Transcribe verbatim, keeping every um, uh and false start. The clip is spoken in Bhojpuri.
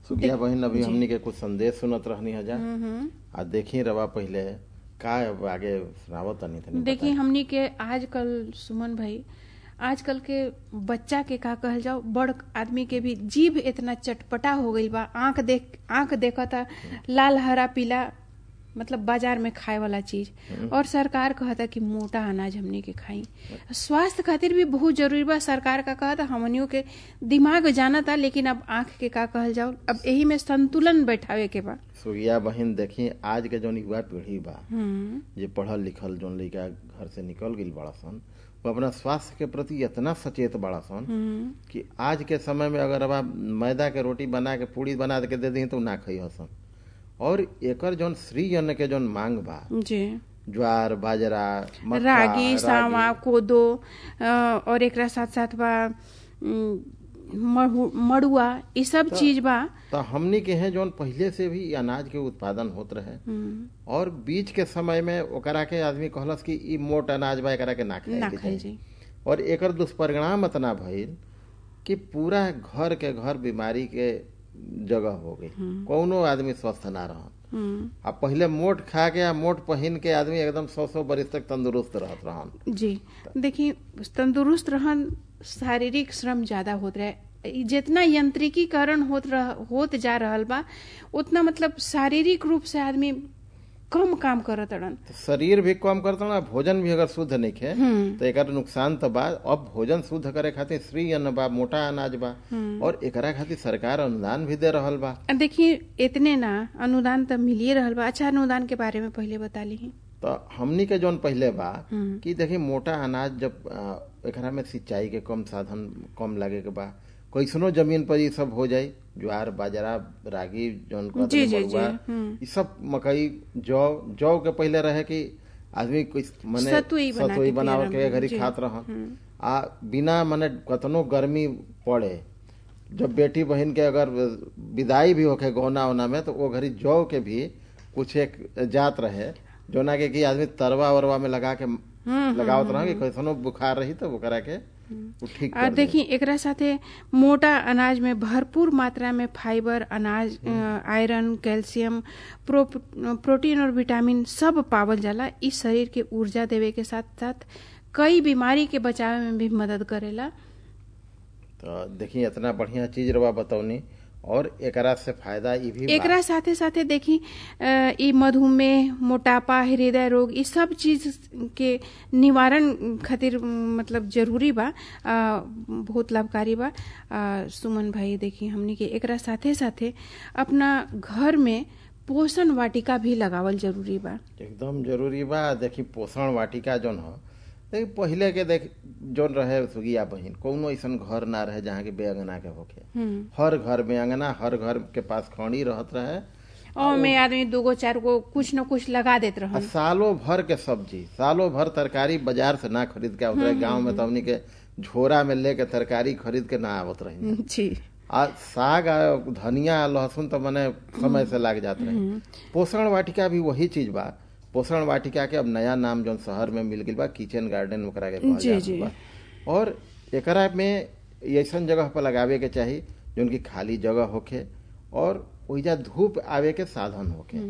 सुखिया बहन अभी हमनी के कुछ संदेश सुनत रहनी हजा हम्म आ देखी रवा पहले का अब आगे सुनावत तनी तनी देखिए हमनी के आजकल सुमन भाई आजकल के बच्चा के का कहल जाओ बड़ आदमी के भी जीभ इतना चटपटा हो गई बा आंख देख आंख देखता लाल हरा पीला मतलब बाजार में खाए वाला चीज और सरकार कहता कि मोटा अनाज हमनी के खाई स्वास्थ्य खातिर भी बहुत जरूरी बा सरकार का कहता हमनियों के दिमाग जानता लेकिन अब आंख के का कहल जाओ अब यही में संतुलन बैठावे के बा। सुखिया बहन देखी आज के जौन युवा पीढ़ी बा हम्म जे पढ़ल लिखल जौन लड़का घर से निकल गई बड़ा सन वो अपना स्वास्थ्य के प्रति इतना सचेत बड़ा सन हम्म कि आज के समय में अगर अब आप मैदा के रोटी बना के पूड़ी बना के दे दी तो ना खाई हसन और एकर जौन श्री अन्न के जौन मांग बा जी ज्वार बाजरा मक्का, रागी सावा कोदो अ, और एकरा साथ साथ बा उम, महु- मड़ुआ ये सब चीज बा। तो हमनी के हैं जौन पहले से भी अनाज के उत्पादन होत रहे हम्म, और बीच के समय में ओकरा के आदमी कहलस कि ई मोट अनाज बा एकरा के ना खाए ना के खाई चाही। जी और एकर दुष्परिणाम इतना भइल कि पूरा घर के घर बीमारी के जगह हो गई कौनो आदमी स्वस्थ ना रहन हम्म, आ पहले मोट खा के आ मोट पहिन के आदमी एकदम सौ सौ बरिस तक तंदुरुस्त रहत रहन। जी देखिए तंदुरुस्त रहन शारीरिक श्रम ज्यादा होत रहे ई जितना यंत्रिकीकरण होत रह, होत जा रहल बा उतना मतलब शारीरिक रूप से आदमी कम काम करत रन। तो शरीर भी कम करता ना भोजन भी अगर शुद्ध नहीं खे तो एकर नुकसान तो बा। अब भोजन शुद्ध करे खातिर श्री अन्न बा मोटा अनाज बा और एकरा खातिर सरकार अनुदान भी दे रहल बा। देखिए इतने ना अनुदान तो मिलिए रहल बा। अच्छा अनुदान के बारे में पहले बता ली। तो हमनी के जौन पहले बा कि देखिए मोटा अनाज जब आ, एकरा में सिंचाई के कम साधन कम लगे के बा कैसनो जमीन पर ये सब हो जाए ज्वार बाजरा रागी जौन कहते जी, हैं, जी, मड़ुआ, जी, ये सब मकई जौ जौ के पहले रहे कि आदमी कुछ मने सतुई बना सतुई के बनाव पियरम, के घरी जी। खात रहन आ बिना मने कतनो गर्मी पड़े जब बेटी बहन के अगर विदाई भी होके गौना ओना में तो वो घरी जौ के भी कुछ एक जात रहे जोना के कि आदमी तरवा वरवा में लगा के लगावत रह कि कैसनो बुखार रही तो ओकरा के उ ठीक और कर दे। देखिए एकरा साथे मोटा अनाज में भरपूर मात्रा में फाइबर अनाज अ, आयरन कैल्शियम प्रो, प्रोटीन और विटामिन सब पावल जाला। इस शरीर के ऊर्जा देवे के साथ साथ कई बीमारी के बचावे में भी मदद करेला। तो देखिए इतना बढ़िया चीज रवा बतौनी और एकरा से फायदा ई भी बा। एकरा साथे साथे देखी अ, ई मधुमेह मोटापा हृदय रोग ई सब चीज के निवारण खातिर म, मतलब जरूरी बा अ, बहुत लाभकारी बा। अ, सुमन भाई देखी हमनी के एकरा साथे साथे अपना घर में पोषण वाटिका भी लगावल जरूरी बा। एकदम जरूरी बा। देखी पोषण वाटिका जौन ह देखी पहिले के देख जौन रहे सुगिया बहिन कौनो ऐसन घर ना रहे जहाँ के बेअंगना के होखे। हर घर में अंगना हर घर के पास खड़ी रहत रहे और में आदमी दूगो चार गो कुछ न कुछ लगा देत आ रहन। सालों भर के सब्जी सालों भर तरकारी बाजार से ना खरीद के आवत रहे। गाँव में तो हमनी के झोरा में लेके तरकारी खरीद के ना आवत रही जी आ साग आ धनिया लहसुन तो मने समय से लाग जात रहे। पोषण वाटिका भी वही चीज बा। पोषण वाटिका के अब नया नाम जौन शहर में मिल गई बा किचन गार्डन ओकरा के कहल जी, जात जी। बा। और एकरा में ऐसन जगह पर लगावे के चाही जौन की खाली जगह होखे और ओइजा धूप आवे के साधन होखे।